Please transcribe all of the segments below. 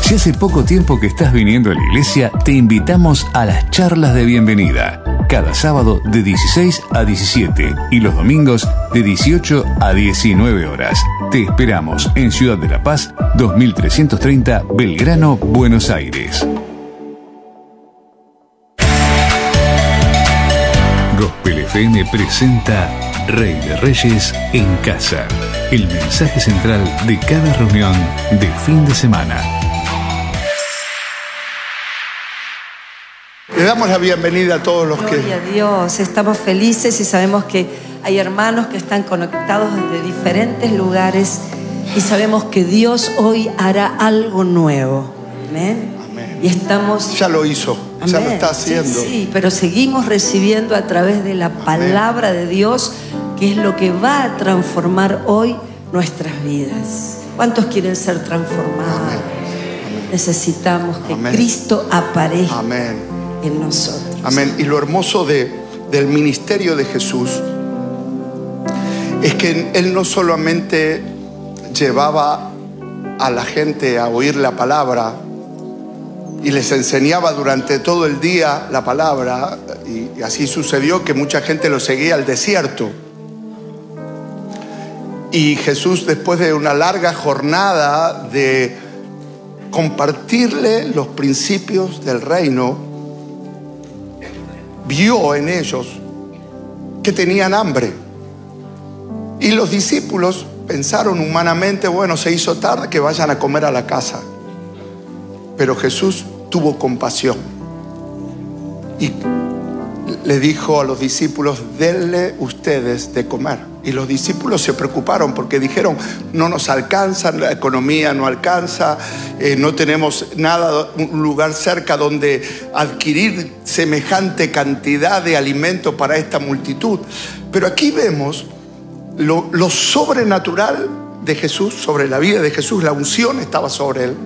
Si hace poco tiempo que estás viniendo a la iglesia, te invitamos a las charlas de bienvenida. Cada sábado de 16 a 17 y los domingos de 18 a 19 horas. Te esperamos en Ciudad de La Paz, 2330 Belgrano, Buenos Aires. Gospel FM presenta Rey de Reyes en Casa. El mensaje central de cada reunión de fin de semana. Le damos la bienvenida a todos los Gloria a Dios, estamos felices y sabemos que hay hermanos que están conectados desde diferentes lugares y sabemos que Dios hoy hará algo nuevo. Amén. Amén. Y estamos... Ya lo hizo, Amén. ya lo está haciendo. Sí, pero seguimos recibiendo a través de la palabra de Dios, que es lo que va a transformar hoy nuestras vidas. ¿Cuántos quieren ser transformados? Amén. Necesitamos que Amén. Cristo aparezca Amén. en nosotros. Amén. Y lo hermoso del ministerio de Jesús es que Él no solamente llevaba a la gente a oír la palabra y les enseñaba durante todo el día la palabra, y así sucedió que mucha gente lo seguía al desierto. Y Jesús, después de una larga jornada de compartirle los principios del reino, vio en ellos que tenían hambre. Y los discípulos pensaron humanamente, bueno, se hizo tarde, que vayan a comer a la casa. Pero Jesús tuvo compasión y le dijo a los discípulos, denle ustedes de comer. Y los discípulos se preocuparon porque dijeron, no nos alcanza, la economía no alcanza, no tenemos nada, un lugar cerca donde adquirir semejante cantidad de alimento para esta multitud. Pero aquí vemos lo sobrenatural de Jesús, sobre la vida de Jesús. La unción estaba sobre él.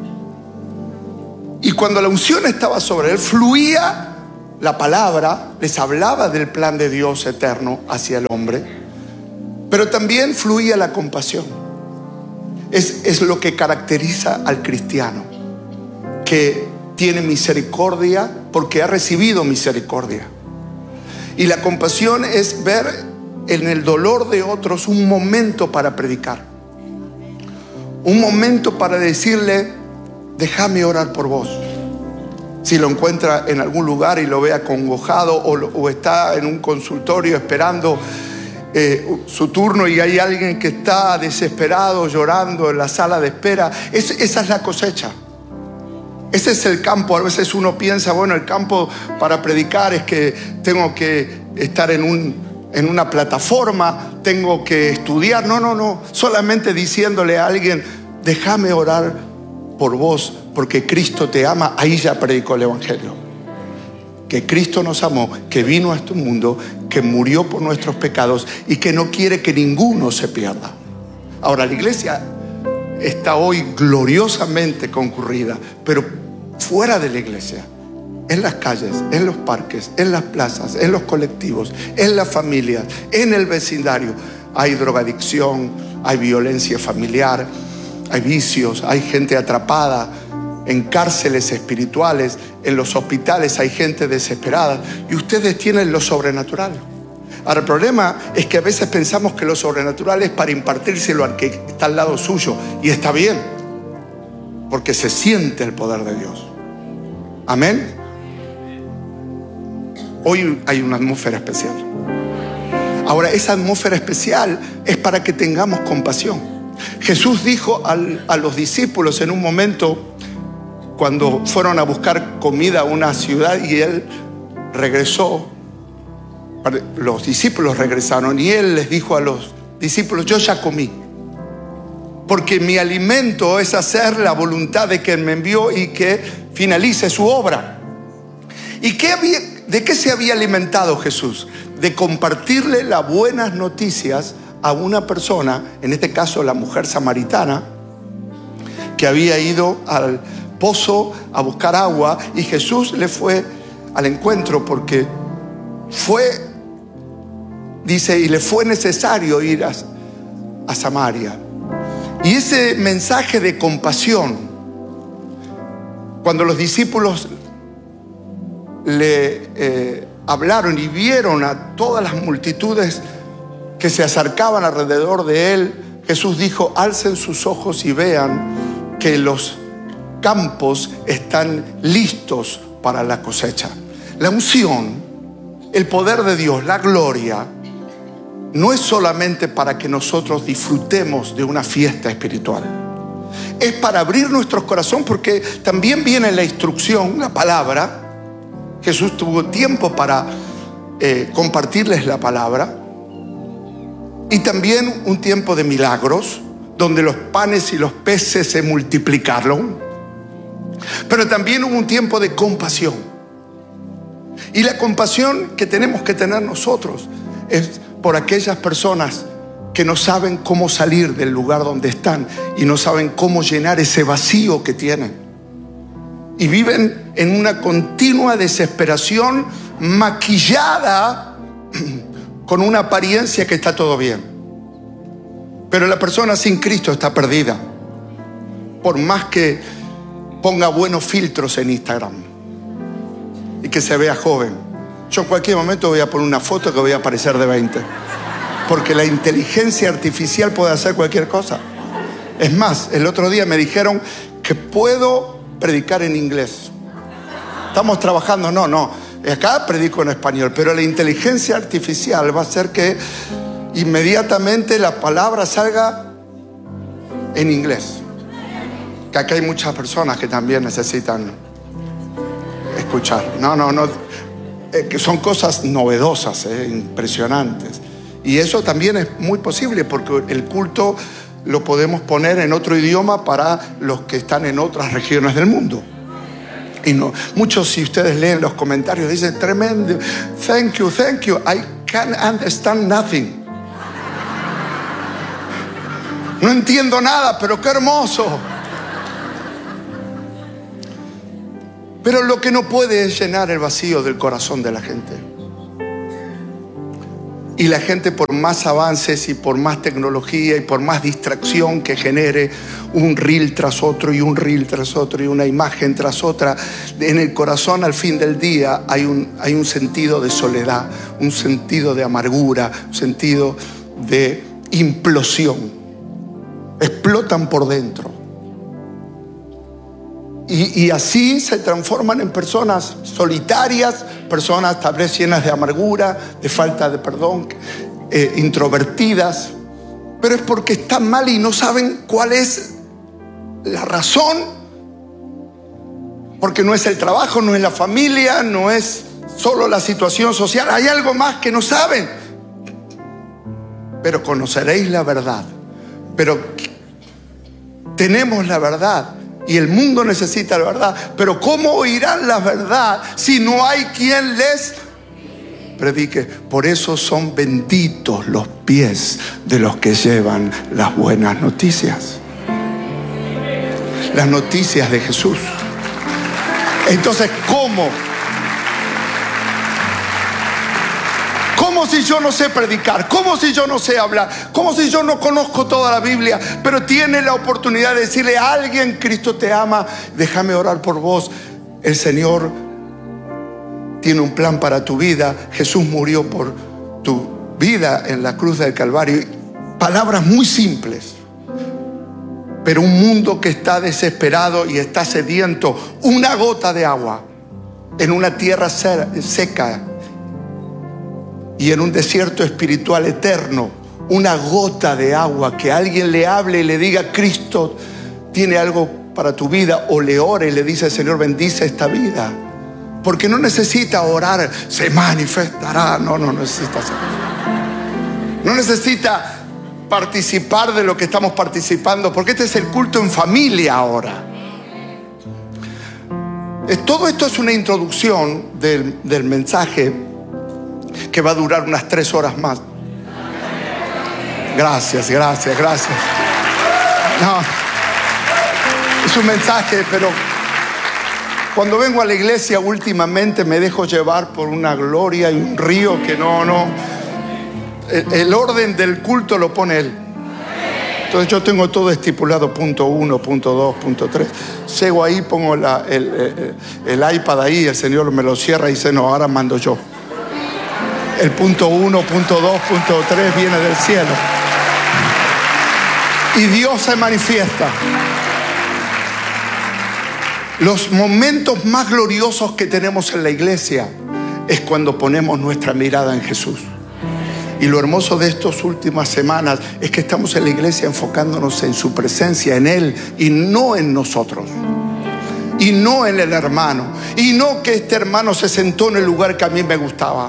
Y cuando la unción estaba sobre él, fluía la palabra, les hablaba del plan de Dios eterno hacia el hombre, pero también fluía la compasión. Es lo que caracteriza al cristiano, que tiene misericordia porque ha recibido misericordia. Y la compasión es ver en el dolor de otros un momento para predicar, un momento para decirle, déjame orar por vos. Si lo encuentra en algún lugar y lo ve acongojado o está en un consultorio esperando su turno y hay alguien que está desesperado, llorando en la sala de espera, esa es la cosecha. Ese es el campo. A veces uno piensa, bueno, el campo para predicar es que tengo que estar en una plataforma, tengo que estudiar. No. Solamente diciéndole a alguien, déjame orar por vos, porque Cristo te ama. Ahí ya predicó el Evangelio. Que Cristo nos amó, que vino a este mundo, que murió por nuestros pecados y que no quiere que ninguno se pierda. Ahora, la iglesia está hoy gloriosamente concurrida, pero fuera de la iglesia, en las calles, en los parques, en las plazas, en los colectivos, en las familias, en el vecindario, hay drogadicción, hay violencia familiar, hay vicios, hay gente atrapada en cárceles espirituales, en los hospitales hay gente desesperada, y ustedes tienen lo sobrenatural. Ahora, el problema es que a veces pensamos que lo sobrenatural es para impartírselo al que está al lado suyo, y está bien, porque se siente el poder de Dios. Amén. Hoy hay una atmósfera especial. Ahora, esa atmósfera especial es para que tengamos compasión. Jesús dijo a los discípulos en un momento, cuando fueron a buscar comida a una ciudad y él regresó, los discípulos regresaron y él les dijo a los discípulos, yo ya comí, porque mi alimento es hacer la voluntad de quien me envió y que finalice su obra. ¿Y de qué se había alimentado Jesús? De compartirle las buenas noticias a una persona, en este caso la mujer samaritana, que había ido al pozo a buscar agua, y Jesús le fue al encuentro porque dice, y le fue necesario ir a Samaria. Y ese mensaje de compasión Cuando los discípulos le hablaron y vieron a todas las multitudes que se acercaban alrededor de él, Jesús dijo: alcen sus ojos y vean que los campos están listos para la cosecha. La unción, el poder de Dios, la gloria, no es solamente para que nosotros disfrutemos de una fiesta espiritual. Es para abrir nuestros corazones, porque también viene la instrucción, la palabra. Jesús tuvo tiempo para compartirles la palabra. Y también un tiempo de milagros, donde los panes y los peces se multiplicaron. Pero también hubo un tiempo de compasión. Y la compasión que tenemos que tener nosotros es por aquellas personas que no saben cómo salir del lugar donde están y no saben cómo llenar ese vacío que tienen. Y viven en una continua desesperación maquillada con una apariencia que está todo bien. Pero la persona sin Cristo está perdida, por más que ponga buenos filtros en Instagram y que se vea joven. Yo en cualquier momento voy a poner una foto que voy a parecer de 20, porque la inteligencia artificial puede hacer cualquier cosa. Es más, el otro día me dijeron que puedo predicar en inglés. Estamos trabajando, no, acá predico en español, pero la inteligencia artificial va a hacer que inmediatamente la palabra salga en inglés. Que acá hay muchas personas que también necesitan escuchar. Que son cosas novedosas, impresionantes. Y eso también es muy posible, porque el culto lo podemos poner en otro idioma para los que están en otras regiones del mundo. Y no, muchos, si ustedes leen los comentarios, dicen: tremendo, thank you, I can't understand nothing. No entiendo nada, pero qué hermoso. Pero lo que no puede es llenar el vacío del corazón de la gente. Y la gente, por más avances y por más tecnología y por más distracción que genere, un reel tras otro y un reel tras otro y una imagen tras otra, en el corazón al fin del día hay un sentido de soledad, un sentido de amargura, un sentido de implosión. Explotan por dentro. Y así se transforman en personas solitarias, personas tal vez llenas de amargura, de falta de perdón, introvertidas. Pero es porque están mal y no saben cuál es la razón. Porque no es el trabajo, no es la familia, no es solo la situación social. Hay algo más que no saben. Pero conoceréis la verdad. Pero tenemos la verdad. Y el mundo necesita la verdad. Pero ¿cómo oirán la verdad si no hay quien les predique? Por eso son benditos los pies de los que llevan las buenas noticias. Las noticias de Jesús. Entonces, ¿cómo? ¿Cómo si yo no sé predicar? ¿Cómo si yo no sé hablar? ¿Cómo si yo no conozco toda la Biblia? Pero tiene la oportunidad de decirle a alguien: Cristo te ama, déjame orar por vos. El Señor tiene un plan para tu vida. Jesús murió por tu vida en la cruz del Calvario. Palabras muy simples. Pero un mundo que está desesperado y está sediento. Una gota de agua en una tierra seca y en un desierto espiritual eterno. Una gota de agua, que alguien le hable y le diga: Cristo tiene algo para tu vida, o le ore y le dice: Señor, bendice esta vida. Porque no necesita orar, se manifestará. No necesita hacer. No necesita participar de lo que estamos participando, porque este es el culto en familia ahora. Todo esto es una introducción del mensaje que va a durar unas 3 horas más. Gracias. No, es un mensaje, pero cuando vengo a la iglesia últimamente me dejo llevar por una gloria y un río que no. El orden del culto lo pone Él. Entonces yo tengo todo estipulado, punto 1, punto 2, punto 3. Llego ahí, pongo el iPad ahí, el Señor me lo cierra y dice, no, ahora mando yo. El punto 1, punto 2, punto 3 viene del cielo. Y Dios se manifiesta. Los momentos más gloriosos que tenemos en la iglesia es cuando ponemos nuestra mirada en Jesús. Y lo hermoso de estas últimas semanas es que estamos en la iglesia enfocándonos en su presencia, en Él, y no en nosotros. Y no en el hermano. Y no que este hermano se sentó en el lugar que a mí me gustaba.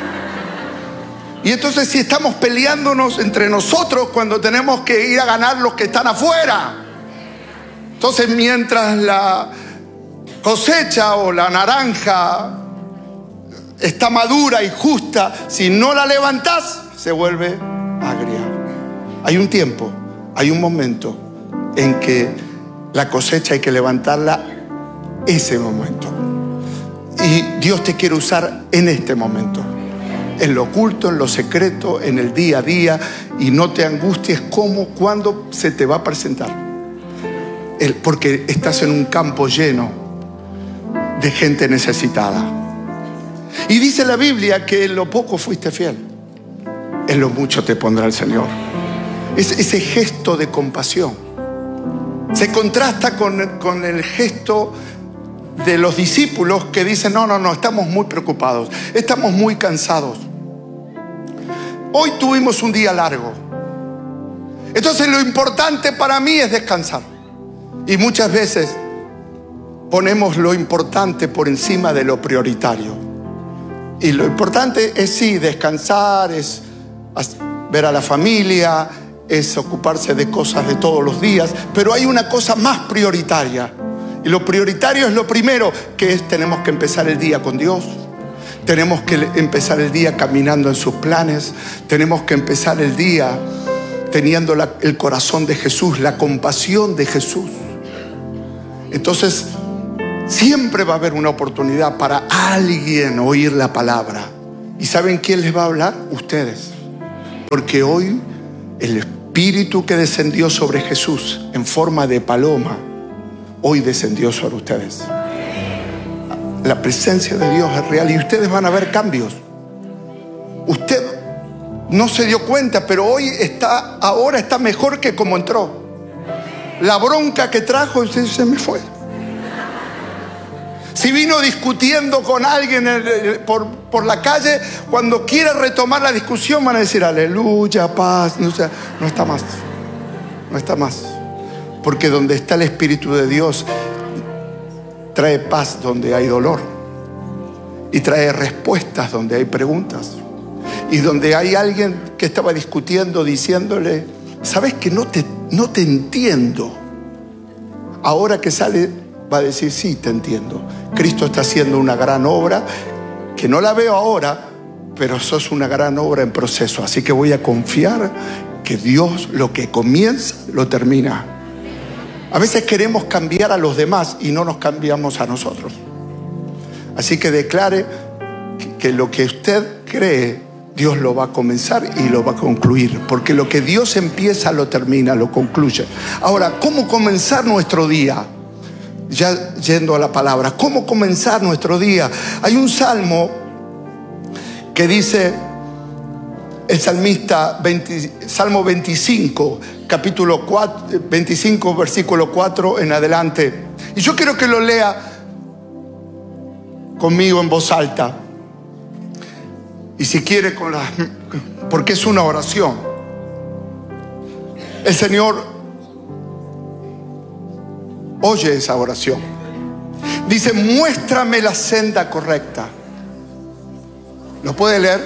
Y entonces si estamos peleándonos entre nosotros cuando tenemos que ir a ganar los que están afuera. Entonces mientras la cosecha o la naranja está madura y justa, si no la levantás, se vuelve agria. Hay un tiempo, hay un momento en que la cosecha hay que levantarla, ese momento. Y Dios te quiere usar en este momento, en lo oculto, en lo secreto, en el día a día. Y no te angusties cuando se te va a presentar. Porque estás en un campo lleno de gente necesitada. Y dice la Biblia que en lo poco fuiste fiel, en lo mucho te pondrá el Señor. Ese gesto de compasión se contrasta con el gesto de los discípulos que dicen, no, estamos muy preocupados, estamos muy cansados. Hoy tuvimos un día largo. Entonces lo importante para mí es descansar. Y muchas veces ponemos lo importante por encima de lo prioritario. Y lo importante es sí, descansar, es ver a la familia, es ocuparse de cosas de todos los días. Pero hay una cosa más prioritaria. Y lo prioritario es lo primero, que es tenemos que empezar el día con Dios. Tenemos que empezar el día caminando en sus planes. Tenemos que empezar el día teniendo el corazón de Jesús, la compasión de Jesús. Entonces, siempre va a haber una oportunidad para alguien oír la palabra. ¿Y saben quién les va a hablar? Ustedes. Porque hoy el Espíritu que descendió sobre Jesús en forma de paloma, hoy descendió sobre ustedes. La presencia de Dios es real y ustedes van a ver cambios. Usted no se dio cuenta, pero ahora está mejor que como entró. La bronca que trajo se me fue. Si vino discutiendo con alguien por la calle, cuando quiera retomar la discusión van a decir aleluya, paz. No está más. No está más. Porque donde está el Espíritu de Dios, trae paz donde hay dolor. Y trae respuestas donde hay preguntas. Y donde hay alguien que estaba discutiendo, diciéndole, ¿sabes que no te entiendo? Ahora que sale, va a decir, sí, te entiendo. Cristo está haciendo una gran obra, que no la veo ahora, pero eso es una gran obra en proceso. Así que voy a confiar que Dios lo que comienza, lo termina. A veces queremos cambiar a los demás y no nos cambiamos a nosotros. Así que declare que lo que usted cree, Dios lo va a comenzar y lo va a concluir. Porque lo que Dios empieza, lo termina, lo concluye. Ahora, ¿cómo comenzar nuestro día? Ya yendo a la palabra, ¿cómo comenzar nuestro día? Hay un salmo que dice el salmista, Salmo 25, capítulo 4, 25, versículo 4 en adelante. Y yo quiero que lo lea conmigo en voz alta. Y si quiere porque es una oración. El Señor oye esa oración. Dice, muéstrame la senda correcta. ¿Lo puede leer?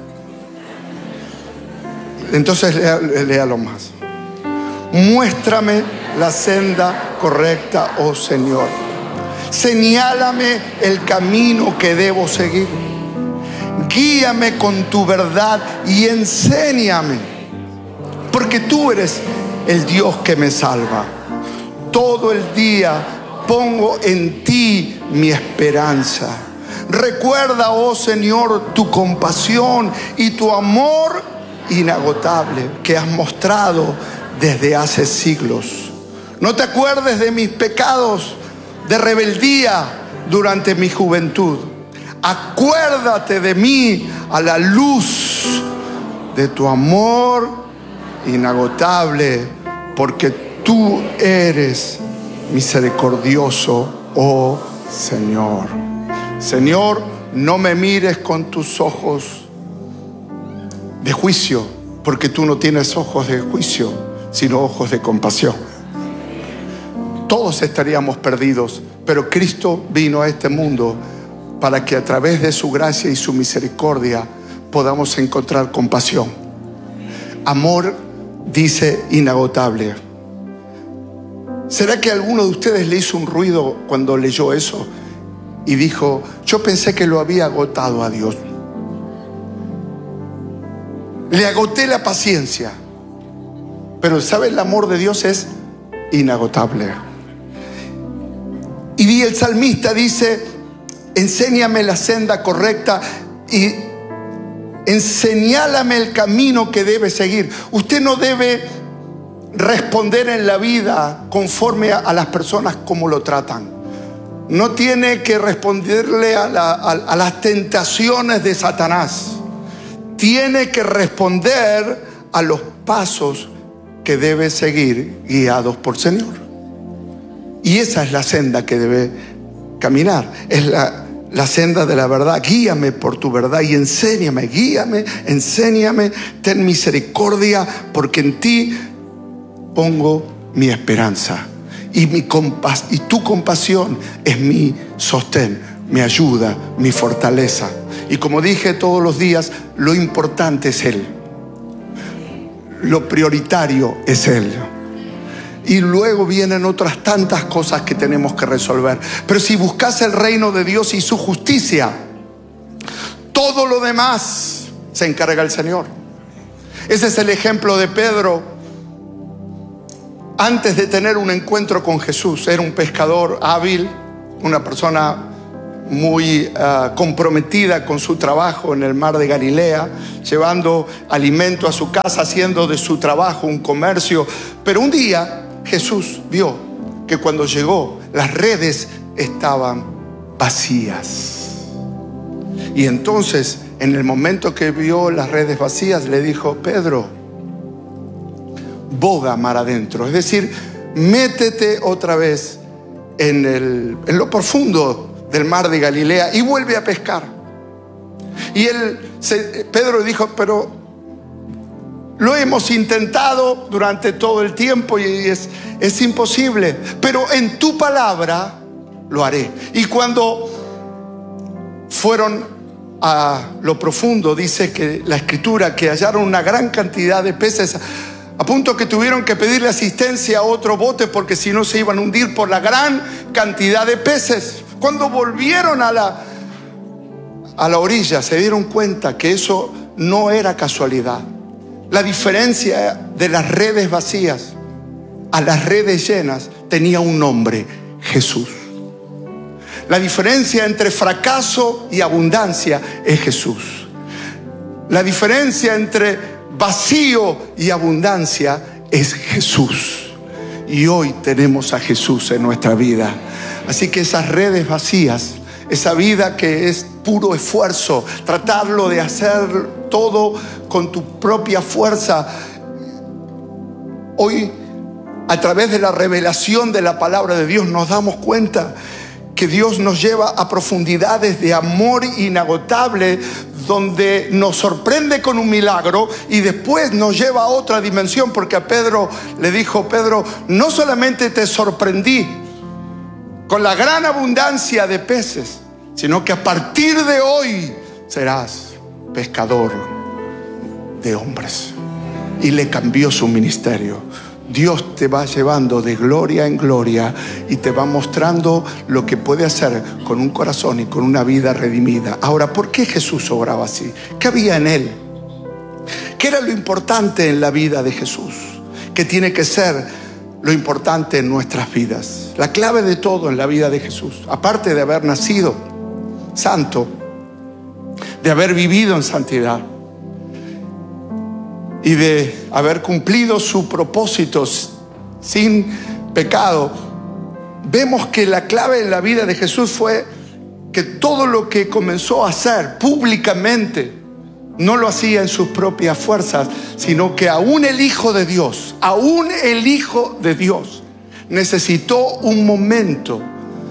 Entonces léalo más. Muéstrame la senda correcta, oh Señor. Señálame el camino que debo seguir. Guíame con tu verdad y enséñame, porque tú eres el Dios que me salva. Todo el día pongo en ti mi esperanza. Recuerda, oh Señor, tu compasión y tu amor inagotable que has mostrado desde hace siglos. No te acuerdes de mis pecados de rebeldía durante mi juventud. Acuérdate de mí a la luz de tu amor inagotable, porque tú eres misericordioso, oh Señor. Señor, no me mires con tus ojos de juicio, porque tú no tienes ojos de juicio, sino ojos de compasión. Todos estaríamos perdidos, pero Cristo vino a este mundo para que a través de su gracia y su misericordia podamos encontrar compasión. Amor, dice, inagotable. ¿Será que a alguno de ustedes le hizo un ruido cuando leyó eso y dijo: yo pensé que lo había agotado a Dios? Le agoté la paciencia. Pero ¿sabe? El amor de Dios es inagotable. Y el salmista dice: enséñame la senda correcta y enseñálame el camino que debe seguir. Usted no debe responder en la vida conforme a las personas como lo tratan. No tiene que responderle a las tentaciones de Satanás. Tiene que responder a los pasos que debe seguir, guiados por Señor. Y esa es la senda que debe caminar. Es la senda de la verdad. Guíame por tu verdad y enséñame. Guíame, enséñame. Ten misericordia, porque en ti pongo mi esperanza. Y tu compasión es mi sostén, mi ayuda, mi fortaleza. Y como dije todos los días, lo importante es Él. Lo prioritario es Él. Y luego vienen otras tantas cosas que tenemos que resolver. Pero si buscas el reino de Dios y su justicia, todo lo demás se encarga el Señor. Ese es el ejemplo de Pedro. Antes de tener un encuentro con Jesús, era un pescador hábil, una persona muy comprometida con su trabajo en el mar de Galilea, llevando alimento a su casa, haciendo de su trabajo un comercio. Pero un día Jesús vio que cuando llegó, las redes estaban vacías. Y entonces, en el momento que vio las redes vacías, le dijo: Pedro, boga mar adentro. Es decir, métete otra vez en lo profundo del mar de Galilea y vuelve a pescar. Y Pedro dijo: pero lo hemos intentado durante todo el tiempo y es imposible, pero en tu palabra lo haré. Y cuando fueron a lo profundo, dice que la escritura que hallaron una gran cantidad de peces, a punto que tuvieron que pedirle asistencia a otro bote, porque si no se iban a hundir por la gran cantidad de peces. Cuando volvieron a la orilla, se dieron cuenta que eso no era casualidad. La diferencia de las redes vacías a las redes llenas tenía un nombre: Jesús. La diferencia entre fracaso y abundancia es Jesús. La diferencia entre vacío y abundancia es Jesús. Y hoy tenemos a Jesús en nuestra vida. Así que esas redes vacías, esa vida que es puro esfuerzo, tratarlo de hacer todo con tu propia fuerza, hoy, a través de la revelación de la palabra de Dios, nos damos cuenta que Dios nos lleva a profundidades de amor inagotable, donde nos sorprende con un milagro y después nos lleva a otra dimensión, porque a Pedro le dijo: Pedro, no solamente te sorprendí con la gran abundancia de peces, sino que a partir de hoy serás pescador de hombres. Y le cambió su ministerio. Dios te va llevando de gloria en gloria y te va mostrando lo que puede hacer con un corazón y con una vida redimida. Ahora, ¿por qué Jesús obraba así? ¿Qué había en Él? ¿Qué era lo importante en la vida de Jesús? ¿Qué tiene que ser lo importante en nuestras vidas? La clave de todo en la vida de Jesús, aparte de haber nacido santo, de haber vivido en santidad, y de haber cumplido su propósito sin pecado, vemos que la clave en la vida de Jesús fue que todo lo que comenzó a hacer públicamente no lo hacía en sus propias fuerzas, sino que aún el Hijo de Dios, necesitó un momento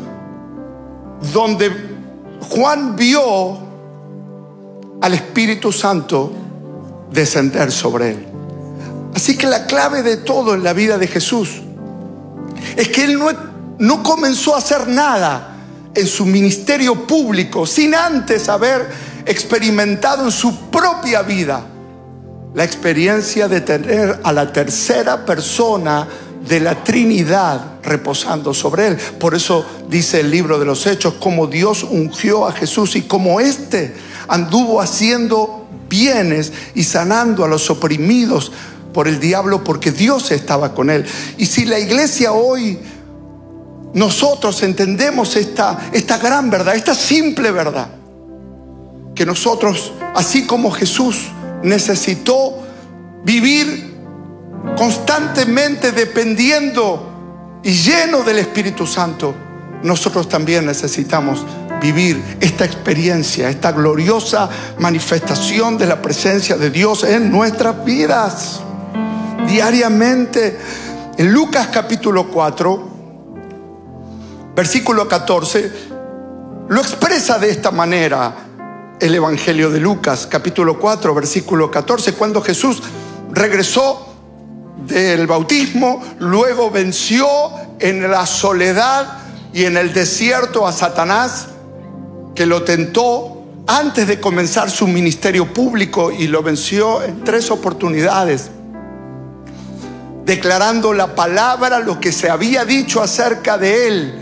donde Juan vio al Espíritu Santo descender sobre él. Así que la clave de todo en la vida de Jesús es que él no comenzó a hacer nada en su ministerio público sin antes haber experimentado en su propia vida la experiencia de tener a la tercera persona de la Trinidad reposando sobre él. Por eso dice el libro de los Hechos cómo Dios ungió a Jesús y cómo éste anduvo haciendo bienes y sanando a los oprimidos por el diablo, porque Dios estaba con él. Y si la iglesia hoy, nosotros entendemos esta gran verdad, esta simple verdad, que nosotros, así como Jesús necesitó vivir constantemente dependiendo y lleno del Espíritu Santo, nosotros también necesitamos vivir esta experiencia, esta gloriosa manifestación de la presencia de Dios en nuestras vidas diariamente. En Lucas capítulo 4, versículo 14, lo expresa de esta manera el Evangelio de Lucas, capítulo 4, versículo 14, cuando Jesús regresó del bautismo, luego venció en la soledad y en el desierto a Satanás, que lo tentó antes de comenzar su ministerio público, y lo venció en 3 oportunidades, declarando la palabra, lo que se había dicho acerca de él,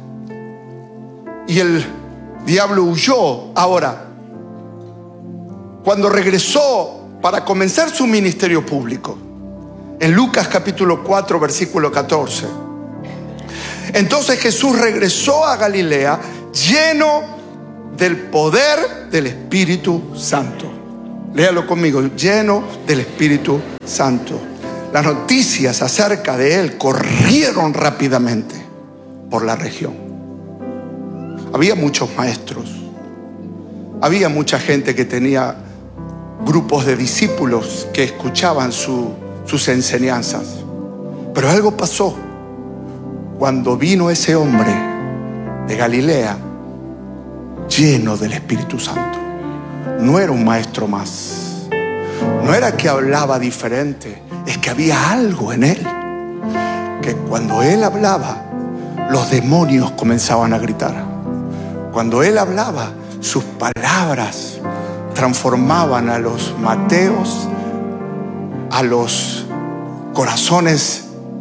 y el diablo huyó. Ahora, cuando regresó para comenzar su ministerio público, en Lucas capítulo 4, versículo 14, entonces Jesús regresó a Galilea lleno del poder del Espíritu Santo. Léalo conmigo: lleno del Espíritu Santo. Las noticias acerca de él corrieron rápidamente por la región. Había muchos maestros, había mucha gente que tenía grupos de discípulos que escuchaban sus enseñanzas. Pero algo pasó cuando vino ese hombre de Galilea lleno del Espíritu Santo. No era un maestro más, no era que hablaba diferente, es que había algo en él, que cuando él hablaba, los demonios comenzaban a gritar. Cuando él hablaba, sus palabras transformaban a los Mateos, a los corazones,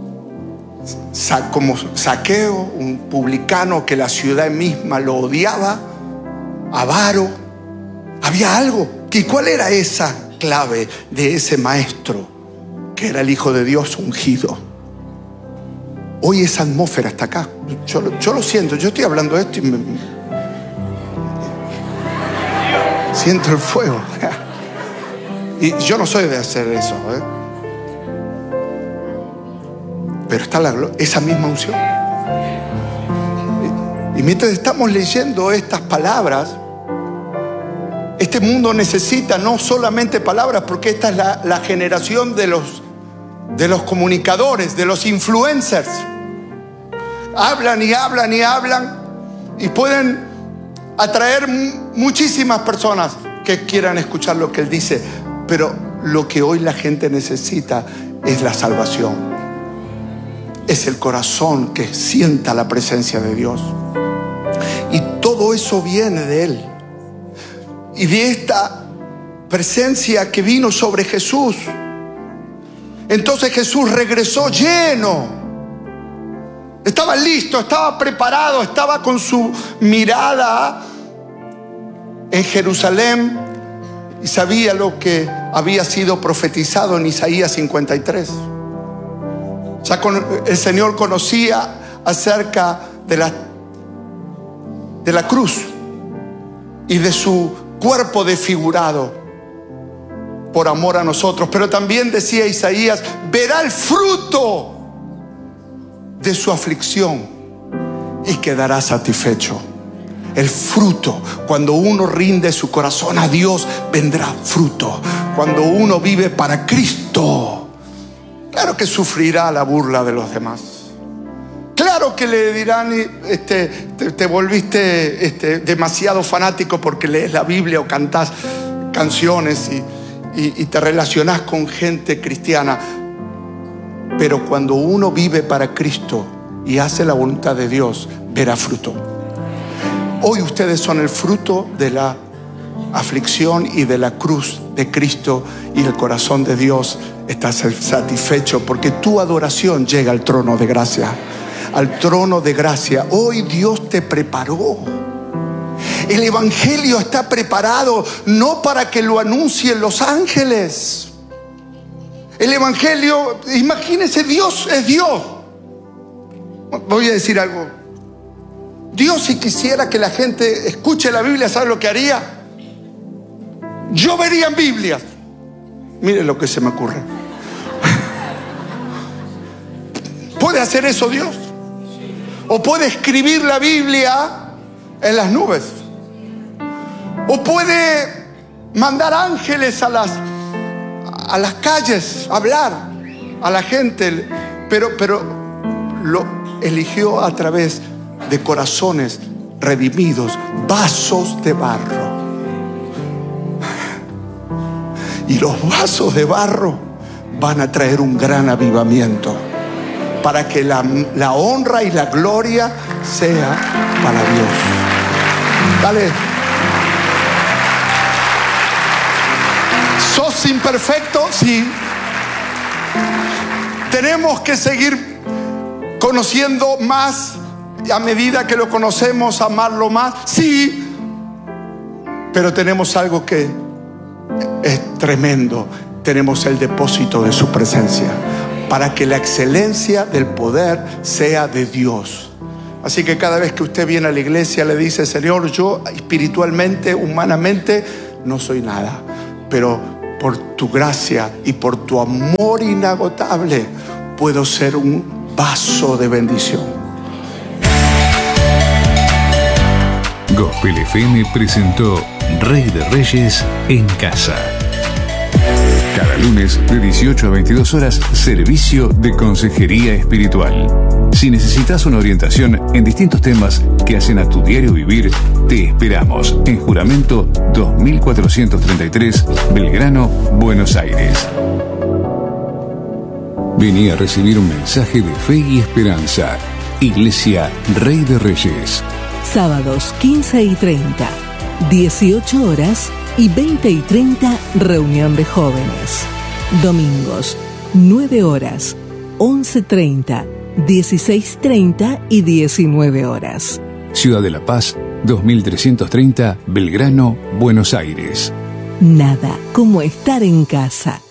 como Zaqueo, un publicano que la ciudad misma lo odiaba, avaro. Había algo. ¿Y cuál era esa clave de ese maestro que era el Hijo de Dios ungido? Hoy esa atmósfera está acá. Yo lo siento, yo estoy hablando de esto y siento el fuego. Y yo no soy de hacer eso, pero está esa misma unción. Y mientras estamos leyendo estas palabras, este mundo necesita no solamente palabras, porque esta es la generación de los comunicadores, de los influencers. Hablan y hablan y hablan y pueden atraer muchísimas personas que quieran escuchar lo que él dice, pero lo que hoy la gente necesita es la salvación, es el corazón que sienta la presencia de Dios, y todo eso viene de él y de esta presencia que vino sobre Jesús. Entonces Jesús regresó lleno, estaba listo, estaba preparado, estaba con su mirada en Jerusalén y sabía lo que había sido profetizado en Isaías 53. Ya el Señor conocía acerca de la cruz y de su cuerpo desfigurado. por amor a nosotros. Pero también decía Isaías, verá el fruto de su aflicción y quedará satisfecho. El fruto, cuando uno rinde su corazón a Dios, vendrá fruto. Cuando uno vive para Cristo, claro que sufrirá la burla de los demás. Claro que le dirán, te volviste demasiado fanático porque lees la Biblia o cantás canciones y te relacionás con gente cristiana. Pero cuando uno vive para Cristo y hace la voluntad de Dios, verá fruto. Hoy ustedes son el fruto de la aflicción y de la cruz de Cristo, y el corazón de Dios está satisfecho porque tu adoración llega al trono de gracia. Al trono de gracia. Hoy Dios te preparó. El evangelio está preparado no para que lo anuncien los ángeles. El evangelio, imagínense, Dios es Dios. Voy a decir algo. Dios, si quisiera que la gente escuche la Biblia, ¿sabe lo que haría? Lloverían Biblias. Miren lo que se me ocurre. ¿Puede hacer eso Dios? ¿O puede escribir la Biblia en las nubes? ¿O puede mandar ángeles a las calles a hablar a la gente? Pero lo eligió a través de corazones redimidos, vasos de barro. Y los vasos de barro van a traer un gran avivamiento para que la honra y la gloria sea para Dios. Dale. ¿Sos imperfecto? Sí. Tenemos que seguir conociendo más. A medida que lo conocemos, amarlo más. Sí. Pero tenemos algo que es tremendo. Tenemos el depósito de su presencia, para que la excelencia del poder sea de Dios. Así que cada vez que usted viene a la iglesia, le dice: Señor, yo espiritualmente, humanamente, no soy nada, pero por tu gracia y por tu amor inagotable puedo ser un vaso de bendición. Gospel FM presentó Rey de Reyes en casa. Cada lunes de 18 a 22 horas, servicio de consejería espiritual. Si necesitas una orientación en distintos temas que hacen a tu diario vivir, te esperamos en Juramento 2433, Belgrano, Buenos Aires. Vení a recibir un mensaje de fe y esperanza. Iglesia Rey de Reyes. Sábados 15 y 30, 18 horas y 20 y 30, reunión de jóvenes. Domingos 9 horas, 11:30, 16:30 y 19 horas. Ciudad de La Paz, 2330, Belgrano, Buenos Aires. Nada como estar en casa.